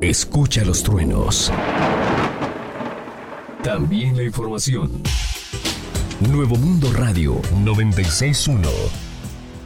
Escucha los truenos. También la información. Nuevo Mundo Radio 96.1.